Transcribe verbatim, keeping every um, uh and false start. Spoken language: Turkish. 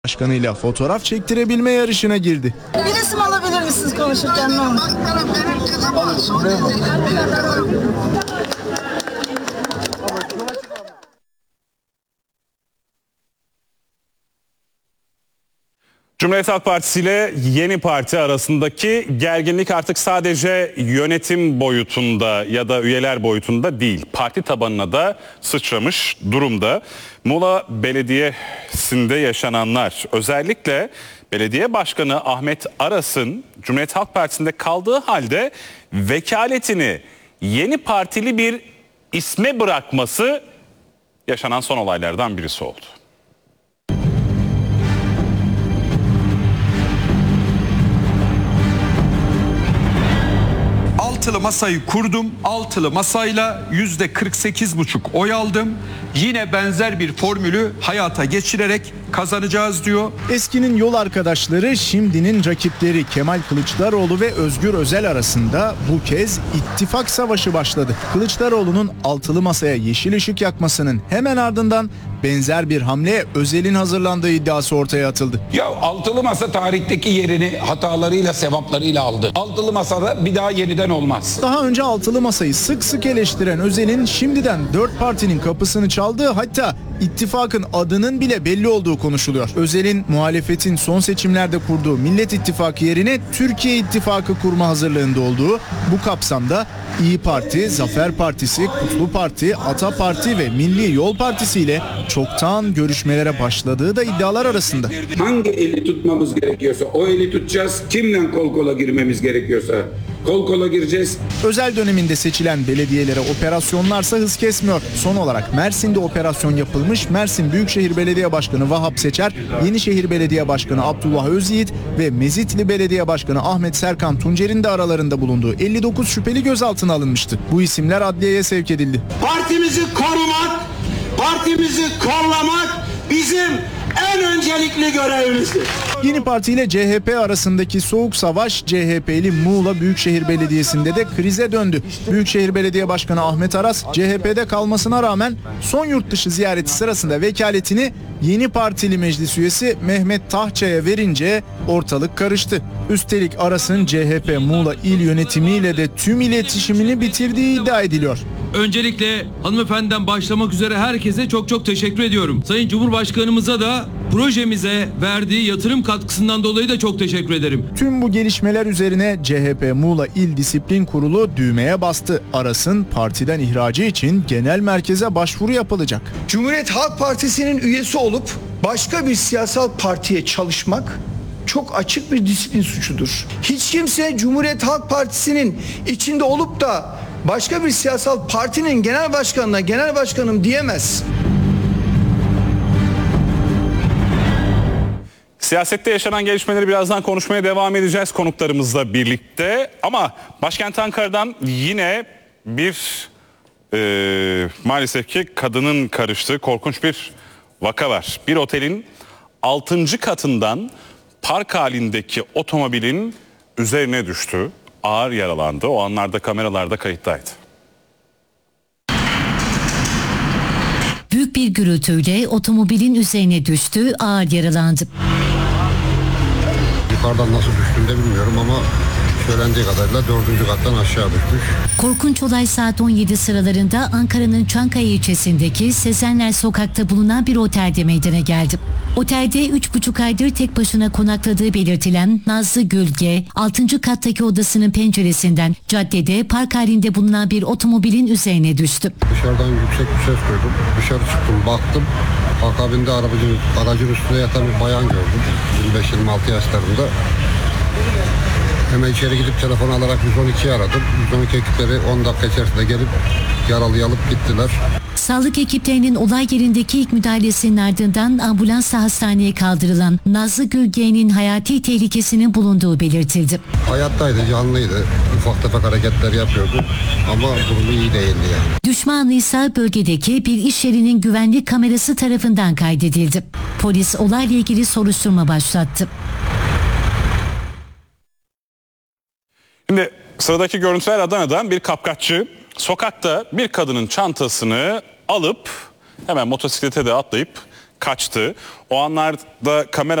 Başkanıyla fotoğraf çektirebilme yarışına girdi. Bir resim alabilir misiniz konuşurken, ne olur? Cumhuriyet Halk Partisi ile Yeni Parti arasındaki gerginlik artık sadece yönetim boyutunda ya da üyeler boyutunda değil, parti tabanına da sıçramış durumda. Muğla Belediyesi'nde yaşananlar, özellikle Belediye Başkanı Ahmet Aras'ın Cumhuriyet Halk Partisi'nde kaldığı halde vekaletini Yeni Partili bir isme bırakması yaşanan son olaylardan birisi oldu. Altılı masayı kurdum. Altılı masayla yüzde kırk sekiz buçuk oy aldım. Yine benzer bir formülü hayata geçirerek kazanacağız diyor. Eskinin yol arkadaşları, şimdinin rakipleri Kemal Kılıçdaroğlu ve Özgür Özel arasında bu kez ittifak savaşı başladı. Kılıçdaroğlu'nun altılı masaya yeşil ışık yakmasının hemen ardından benzer bir hamle Özel'in hazırlandığı iddiası ortaya atıldı. Ya altılı masa tarihteki yerini hatalarıyla, sevaplarıyla aldı. Altılı masada bir daha yeniden olmaz. Daha önce altılı masayı sık sık eleştiren Özel'in şimdiden dört partinin kapısını çaldığı, hatta ittifakın adının bile belli olduğu konuşuluyor. Özel'in muhalefetin son seçimlerde kurduğu Millet İttifakı yerine Türkiye İttifakı kurma hazırlığında olduğu, bu kapsamda İyi Parti, Zafer Partisi, Kutlu Parti, Ata Parti ve Milli Yol Partisi ile çoktan görüşmelere başladığı da iddialar arasında. Hangi eli tutmamız gerekiyorsa o eli tutacağız. Kimle kol kola girmemiz gerekiyorsa kol kola gireceğiz. Özel döneminde seçilen belediyelere operasyonlarsa hız kesmiyor. Son olarak Mersin'de operasyon yapılmış. Mersin Büyükşehir Belediye Başkanı Vahap Seçer, Yenişehir Belediye Başkanı Abdullah Özyiğit ve Mezitli Belediye Başkanı Ahmet Serkan Tuncer'in de aralarında bulunduğu elli dokuz şüpheli gözaltına alınmıştı. Bu isimler adliyeye sevk edildi. Partimizi korumak, partimizi kollamak bizim en öncelikli görevimizdir. Yeni Parti ile C H P arasındaki soğuk savaş C H P'li Muğla Büyükşehir Belediyesi'nde de krize döndü. Büyükşehir Belediye Başkanı Ahmet Aras C H P'de kalmasına rağmen son yurt dışı ziyareti sırasında vekaletini Yeni Partili meclis üyesi Mehmet Tahça'ya verince ortalık karıştı. Üstelik Aras'ın C H P Muğla İl Yönetimiyle de tüm iletişimini bitirdiği iddia ediliyor. Öncelikle hanımefendiden başlamak üzere herkese çok çok teşekkür ediyorum. Sayın Cumhurbaşkanımıza da projemize verdiği yatırım katkısından dolayı da çok teşekkür ederim. Tüm bu gelişmeler üzerine C H P Muğla İl Disiplin Kurulu düğmeye bastı. Aras'ın partiden ihracı için genel merkeze başvuru yapılacak. Cumhuriyet Halk Partisi'nin üyesi olup başka bir siyasal partiye çalışmak çok açık bir disiplin suçudur. Hiç kimse Cumhuriyet Halk Partisi'nin içinde olup da başka bir siyasal partinin genel başkanına genel başkanım diyemez. Siyasette yaşanan gelişmeleri birazdan konuşmaya devam edeceğiz konuklarımızla birlikte. Ama başkent Ankara'dan yine bir e, maalesef ki kadının karıştığı korkunç bir vaka var. Bir otelin altıncı katından park halindeki otomobilin üzerine düştü. Ağır yaralandı. O anlarda kameralarda kayıttaydı. Büyük bir gürültüyle otomobilin üzerine düştü, ağır yaralandı. Yukarıdan nasıl düştüğünü de bilmiyorum ama söylendiği kadarıyla dördüncü kattan aşağı düşmüş. Korkunç olay saat on yedi sıralarında Ankara'nın Çankaya ilçesindeki Sezenler Sokak'ta bulunan bir otelde meydana geldi. Otelde üç buçuk aydır tek başına konakladığı belirtilen Nazlı Gülge, altıncı kattaki odasının penceresinden caddede park halinde bulunan bir otomobilin üzerine düştü. Dışarıdan yüksek bir ses duydum. Dışarı çıktım, baktım. Akabinde aracın, aracın üstünde yatan bir bayan gördüm. yirmi beş yirmi altı yaşlarında. Hemen içeri gidip telefon alarak yüz on ikiyi aradım. yüz on iki ekipleri on dakika içerisinde gelip yaralıyı alıp gittiler. Sağlık ekiplerinin olay yerindeki ilk müdahalesinin ardından ambulansla hastaneye kaldırılan Nazlı Gülge'nin hayati tehlikesinin bulunduğu belirtildi. Hayattaydı, canlıydı. Ufak tefek hareketler yapıyordu ama durumu iyi değildi yani. Düşmanlı ise bölgedeki bir iş yerinin güvenlik kamerası tarafından kaydedildi. Polis olayla ilgili soruşturma başlattı. Şimdi sıradaki görüntüler Adana'dan bir kapkaççı sokakta bir kadının çantasını alıp hemen motosiklete de atlayıp kaçtı. O anlarda kamera